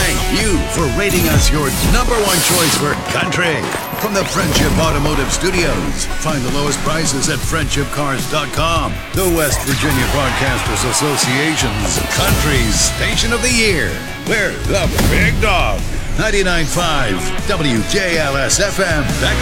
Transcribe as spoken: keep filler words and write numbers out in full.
thank you for rating us your number one choice for country. From the Friendship Automotive Studios, find the lowest prices at friendship cars dot com. The West Virginia Broadcasters Association's Country Station of the Year. We're the Big Dog. ninety-nine point five W J L S F M. Back